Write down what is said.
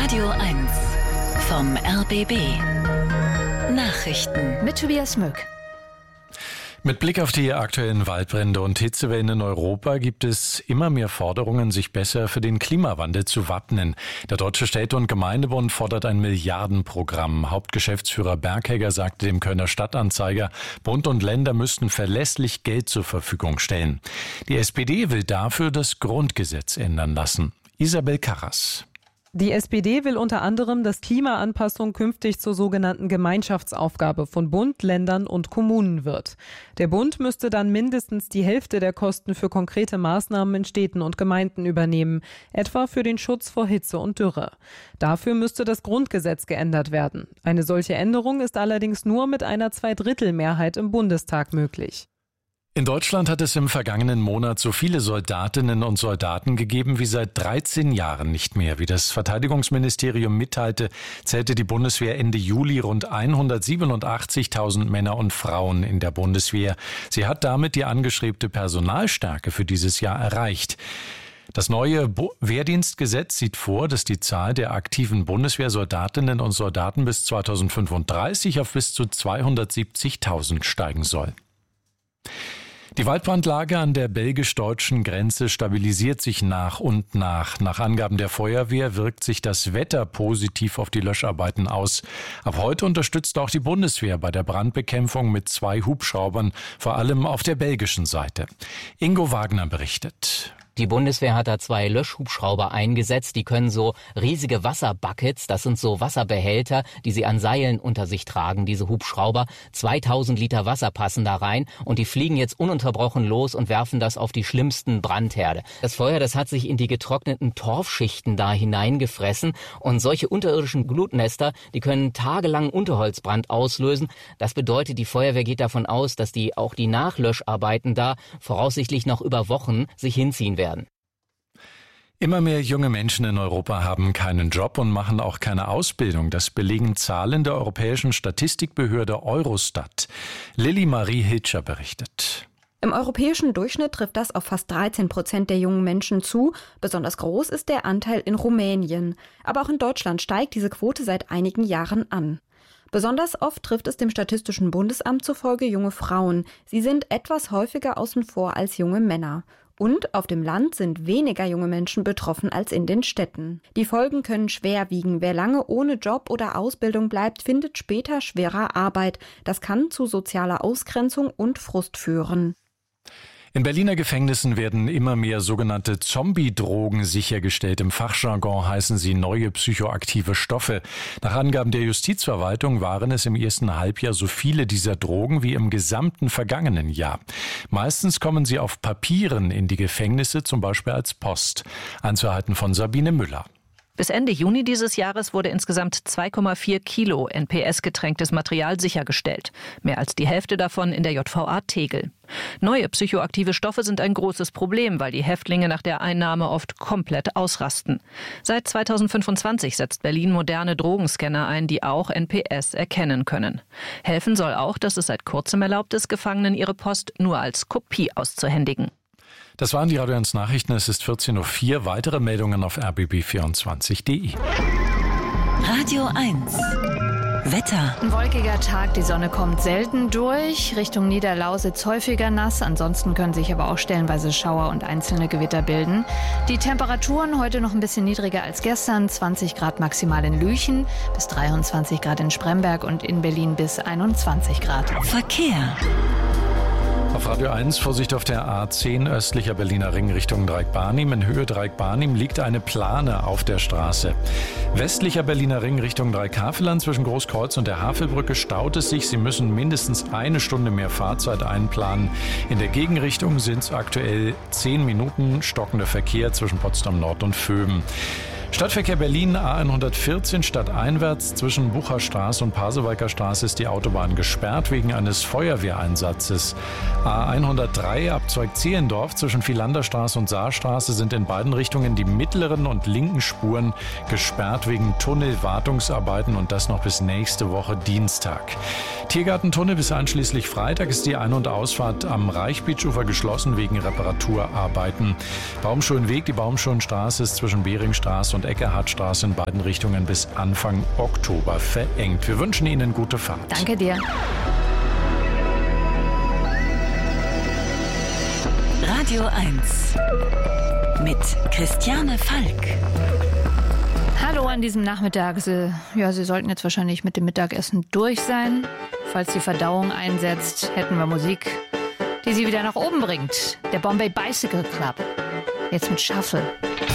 Radio 1 vom RBB. Nachrichten mit Tobias Mück. Mit Blick auf die aktuellen Waldbrände und Hitzewellen in Europa gibt es immer mehr Forderungen, sich besser für den Klimawandel zu wappnen. Der Deutsche Städte- und Gemeindebund fordert ein Milliardenprogramm. Hauptgeschäftsführer Berghegger sagte dem Kölner Stadtanzeiger, Bund und Länder müssten verlässlich Geld zur Verfügung stellen. Die SPD will dafür das Grundgesetz ändern lassen. Isabel Karras. Die SPD will unter anderem, dass Klimaanpassung künftig zur sogenannten Gemeinschaftsaufgabe von Bund, Ländern und Kommunen wird. Der Bund müsste dann mindestens die Hälfte der Kosten für konkrete Maßnahmen in Städten und Gemeinden übernehmen, etwa für den Schutz vor Hitze und Dürre. Dafür müsste das Grundgesetz geändert werden. Eine solche Änderung ist allerdings nur mit einer Zweidrittelmehrheit im Bundestag möglich. In Deutschland hat es im vergangenen Monat so viele Soldatinnen und Soldaten gegeben wie seit 13 Jahren nicht mehr. Wie das Verteidigungsministerium mitteilte, zählte die Bundeswehr Ende Juli rund 187.000 Männer und Frauen in der Bundeswehr. Sie hat damit die angestrebte Personalstärke für dieses Jahr erreicht. Das neue Wehrdienstgesetz sieht vor, dass die Zahl der aktiven Bundeswehrsoldatinnen und Soldaten bis 2035 auf bis zu 270.000 steigen soll. Die Waldbrandlage an der belgisch-deutschen Grenze stabilisiert sich nach und nach. Nach Angaben der Feuerwehr wirkt sich das Wetter positiv auf die Löscharbeiten aus. Ab heute unterstützt auch die Bundeswehr bei der Brandbekämpfung mit 2 Hubschraubern, vor allem auf der belgischen Seite. Ingo Wagner berichtet. Die Bundeswehr hat da 2 Löschhubschrauber eingesetzt. Die können so riesige Wasserbuckets, das sind so Wasserbehälter, die sie an Seilen unter sich tragen, diese Hubschrauber. 2000 Liter Wasser passen da rein und die fliegen jetzt ununterbrochen los und werfen das auf die schlimmsten Brandherde. Das Feuer, das hat sich in die getrockneten Torfschichten da hineingefressen und solche unterirdischen Glutnester, die können tagelang Unterholzbrand auslösen. Das bedeutet, die Feuerwehr geht davon aus, dass auch die Nachlöscharbeiten da voraussichtlich noch über Wochen sich hinziehen werden. Immer mehr junge Menschen in Europa haben keinen Job und machen auch keine Ausbildung. Das belegen Zahlen der europäischen Statistikbehörde Eurostat. Lilly Marie Hilscher berichtet. Im europäischen Durchschnitt trifft das auf fast 13% der jungen Menschen zu. Besonders groß ist der Anteil in Rumänien. Aber auch in Deutschland steigt diese Quote seit einigen Jahren an. Besonders oft trifft es dem Statistischen Bundesamt zufolge junge Frauen. Sie sind etwas häufiger außen vor als junge Männer. Und auf dem Land sind weniger junge Menschen betroffen als in den Städten. Die Folgen können schwer wiegen. Wer lange ohne Job oder Ausbildung bleibt, findet später schwerer Arbeit. Das kann zu sozialer Ausgrenzung und Frust führen. In Berliner Gefängnissen werden immer mehr sogenannte Zombie-Drogen sichergestellt. Im Fachjargon heißen sie neue psychoaktive Stoffe. Nach Angaben der Justizverwaltung waren es im ersten Halbjahr so viele dieser Drogen wie im gesamten vergangenen Jahr. Meistens kommen sie auf Papieren in die Gefängnisse, zum Beispiel als Post. Einzelheiten von Sabine Müller. Bis Ende Juni dieses Jahres wurde insgesamt 2,4 Kilo NPS-getränktes Material sichergestellt. Mehr als die Hälfte davon in der JVA Tegel. Neue psychoaktive Stoffe sind ein großes Problem, weil die Häftlinge nach der Einnahme oft komplett ausrasten. Seit 2025 setzt Berlin moderne Drogenscanner ein, die auch NPS erkennen können. Helfen soll auch, dass es seit kurzem erlaubt ist, Gefangenen ihre Post nur als Kopie auszuhändigen. Das waren die Radio 1 Nachrichten. Es ist 14.04 Uhr. Weitere Meldungen auf rbb24.de. Radio 1 Wetter. Ein wolkiger Tag, die Sonne kommt selten durch. Richtung Niederlausitz häufiger nass. Ansonsten können sich aber auch stellenweise Schauer und einzelne Gewitter bilden. Die Temperaturen heute noch ein bisschen niedriger als gestern. 20 Grad maximal in Lüchen, bis 23 Grad in Spremberg und in Berlin bis 21 Grad. Verkehr. Auf Radio 1 Vorsicht auf der A10 östlicher Berliner Ring Richtung Dreieck-Barnim. In Höhe Dreieck-Barnim liegt eine Plane auf der Straße. Westlicher Berliner Ring Richtung Dreieck-Havelland zwischen Großkreuz und der Havelbrücke staut es sich. Sie müssen mindestens 1 Stunde mehr Fahrzeit einplanen. In der Gegenrichtung sind es aktuell 10 Minuten stockender Verkehr zwischen Potsdam Nord und Vöben. Stadtverkehr Berlin A114 stadteinwärts zwischen Bucherstraße und Pasewalker Straße ist die Autobahn gesperrt wegen eines Feuerwehreinsatzes. A103 ab Zeugzehlendorf zwischen Vilanderstraße und Saarstraße sind in beiden Richtungen die mittleren und linken Spuren gesperrt wegen Tunnelwartungsarbeiten und das noch bis nächste Woche Dienstag. Tiergartentunnel bis einschließlich Freitag ist die Ein- und Ausfahrt am Reichbeachufer geschlossen wegen Reparaturarbeiten. Baumschulenweg, die Baumschulenstraße ist zwischen Beringstraße und Eckehartstraße in beiden Richtungen bis Anfang Oktober verengt. Wir wünschen Ihnen gute Fahrt. Danke dir. Radio 1 mit Christiane Falk. Hallo an diesem Nachmittag. Sie sollten jetzt wahrscheinlich mit dem Mittagessen durch sein. Falls die Verdauung einsetzt, hätten wir Musik, die Sie wieder nach oben bringt. Der Bombay Bicycle Club. Jetzt mit Shuffle.